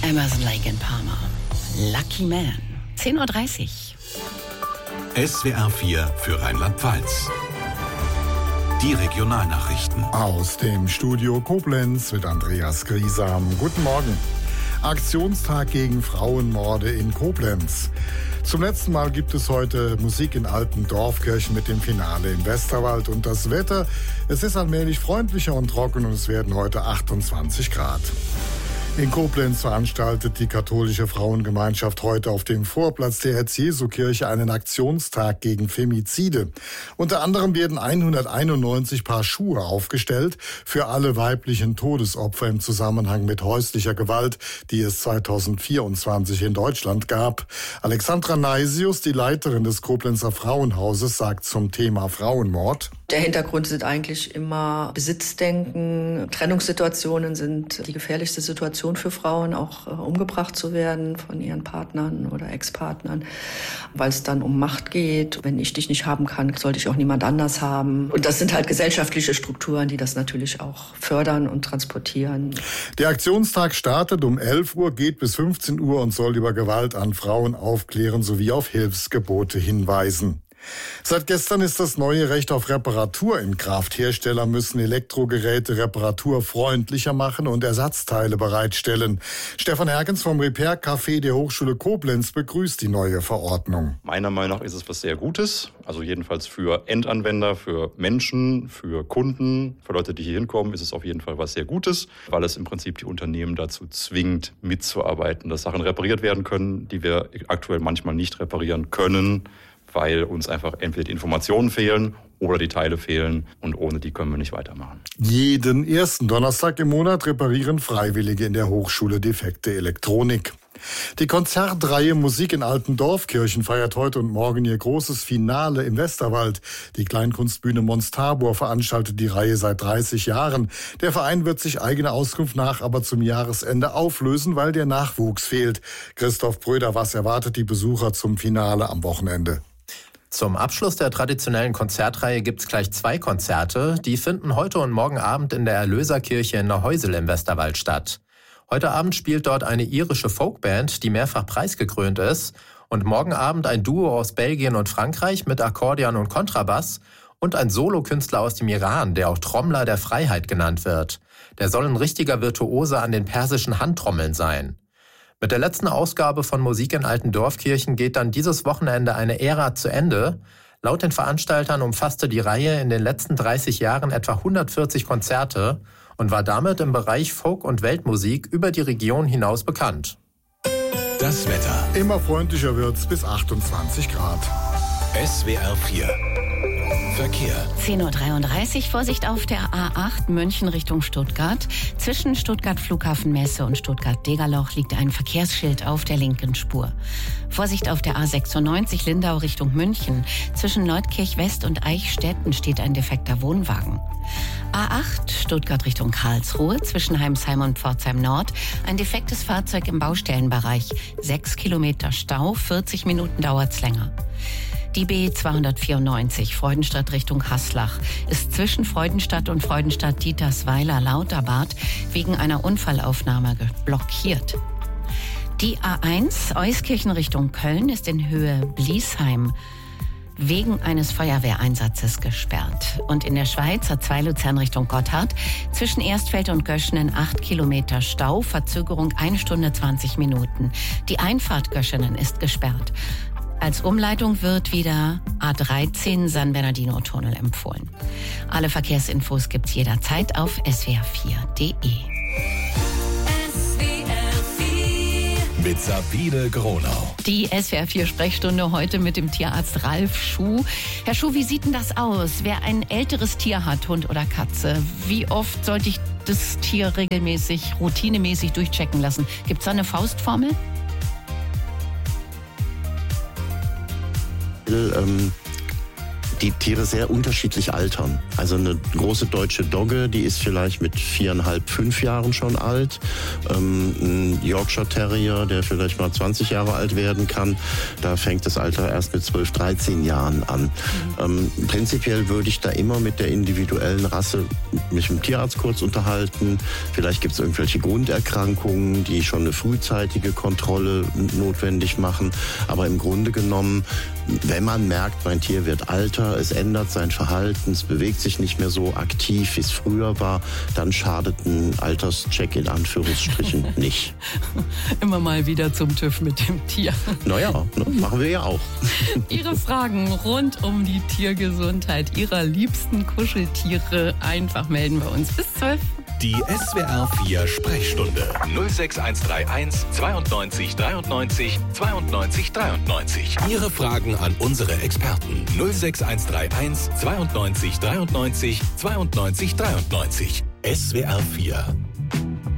Emerson, Lake and Palmer. Lucky Man. 10:30 Uhr. SWR 4 für Rheinland-Pfalz. Die Regionalnachrichten. Aus dem Studio Koblenz mit Andreas Griesam. Guten Morgen. Aktionstag gegen Frauenmorde in Koblenz. Zum letzten Mal gibt es heute Musik in alten Dorfkirchen mit dem Finale im Westerwald. Und das Wetter, es ist allmählich freundlicher und trocken und es werden heute 28 Grad. In Koblenz veranstaltet die katholische Frauengemeinschaft heute auf dem Vorplatz der Herz-Jesu-Kirche einen Aktionstag gegen Femizide. Unter anderem werden 191 Paar Schuhe aufgestellt für alle weiblichen Todesopfer im Zusammenhang mit häuslicher Gewalt, die es 2024 in Deutschland gab. Alexandra Neisius, die Leiterin des Koblenzer Frauenhauses, sagt zum Thema Frauenmord: Der Hintergrund sind eigentlich immer Besitzdenken. Trennungssituationen sind die gefährlichste Situation für Frauen, auch umgebracht zu werden von ihren Partnern oder Ex-Partnern, weil es dann um Macht geht. Wenn ich dich nicht haben kann, sollte ich auch niemand anders haben. Und das sind halt gesellschaftliche Strukturen, die das natürlich auch fördern und transportieren. Der Aktionstag startet um 11 Uhr, geht bis 15 Uhr und soll über Gewalt an Frauen aufklären sowie auf Hilfsgebote hinweisen. Seit gestern ist das neue Recht auf Reparatur in Kraft. Hersteller müssen Elektrogeräte reparaturfreundlicher machen und Ersatzteile bereitstellen. Stefan Herkens vom Repair-Café der Hochschule Koblenz begrüßt die neue Verordnung. Meiner Meinung nach ist es was sehr Gutes. Also jedenfalls für Endanwender, für Menschen, für Kunden, für Leute, die hier hinkommen, ist es auf jeden Fall was sehr Gutes, weil es im Prinzip die Unternehmen dazu zwingt, mitzuarbeiten, dass Sachen repariert werden können, die wir aktuell manchmal nicht reparieren können, weil uns einfach entweder die Informationen fehlen oder die Teile fehlen und ohne die können wir nicht weitermachen. Jeden ersten Donnerstag im Monat reparieren Freiwillige in der Hochschule defekte Elektronik. Die Konzertreihe Musik in alten Dorfkirchen feiert heute und morgen ihr großes Finale im Westerwald. Die Kleinkunstbühne Mons Tabor veranstaltet die Reihe seit 30 Jahren. Der Verein wird sich eigener Auskunft nach aber zum Jahresende auflösen, weil der Nachwuchs fehlt. Christoph Bröder, was erwartet die Besucher zum Finale am Wochenende? Zum Abschluss der traditionellen Konzertreihe gibt's gleich 2 Konzerte. Die finden heute und morgen Abend in der Erlöserkirche in Neuhäusel im Westerwald statt. Heute Abend spielt dort eine irische Folkband, die mehrfach preisgekrönt ist. Und morgen Abend ein Duo aus Belgien und Frankreich mit Akkordeon und Kontrabass und ein Solokünstler aus dem Iran, der auch Trommler der Freiheit genannt wird. Der soll ein richtiger Virtuose an den persischen Handtrommeln sein. Mit der letzten Ausgabe von Musik in alten Dorfkirchen geht dann dieses Wochenende eine Ära zu Ende. Laut den Veranstaltern umfasste die Reihe in den letzten 30 Jahren etwa 140 Konzerte und war damit im Bereich Folk- und Weltmusik über die Region hinaus bekannt. Das Wetter. Immer freundlicher wird's bis 28 Grad. SWR 4. Verkehr. 10:33 Uhr. Vorsicht auf der A8 München Richtung Stuttgart. Zwischen Stuttgart Flughafen Messe und Stuttgart-Degerloch liegt ein Verkehrsschild auf der linken Spur. Vorsicht auf der A96 Lindau Richtung München. Zwischen Leutkirch West und Eichstätten steht ein defekter Wohnwagen. A8 Stuttgart Richtung Karlsruhe. Zwischen Heimsheim und Pforzheim Nord ein defektes Fahrzeug im Baustellenbereich. 6 Kilometer Stau, 40 Minuten dauert's länger. Die B294 Freudenstadt Richtung Haslach ist zwischen Freudenstadt und Freudenstadt-Dietersweiler-Lauterbad wegen einer Unfallaufnahme blockiert. Die A1 Euskirchen Richtung Köln ist in Höhe Bliesheim wegen eines Feuerwehreinsatzes gesperrt. Und in der Schweiz A2 Luzern Richtung Gotthard zwischen Erstfeld und Göschenen 8 Kilometer Stau, Verzögerung 1 Stunde 20 Minuten. Die Einfahrt Göschenen ist gesperrt. Als Umleitung wird wieder A13 San Bernardino-Tunnel empfohlen. Alle Verkehrsinfos gibt's jederzeit auf swr4.de. Mit Sabine Gronau. Die SWR4-Sprechstunde heute mit dem Tierarzt Ralf Schuh. Herr Schuh, wie sieht denn das aus? Wer ein älteres Tier hat, Hund oder Katze, wie oft sollte ich das Tier regelmäßig, routinemäßig durchchecken lassen? Gibt's da eine Faustformel? die Tiere sehr unterschiedlich altern. Also eine große deutsche Dogge, die ist vielleicht mit 4,5, 5 Jahren schon alt. Ein Yorkshire Terrier, der vielleicht mal 20 Jahre alt werden kann, da fängt das Alter erst mit 12, 13 Jahren an. Prinzipiell würde ich da immer mit der individuellen Rasse mich mit dem Tierarzt kurz unterhalten. Vielleicht gibt es irgendwelche Grunderkrankungen, die schon eine frühzeitige Kontrolle notwendig machen. Aber im Grunde genommen, wenn man merkt, mein Tier wird älter, es ändert sein Verhalten, es bewegt sich nicht mehr so aktiv, wie es früher war, dann schadet ein Alterscheck in Anführungsstrichen nicht. Immer mal wieder zum TÜV mit dem Tier. Naja, machen wir ja auch. Ihre Fragen rund um die Tiergesundheit Ihrer liebsten Kuscheltiere einfach melden bei uns bis 12. Die SWR 4 Sprechstunde 06131 92 93 92 93. Ihre Fragen an unsere Experten 06131 92 93 92 93. SWR 4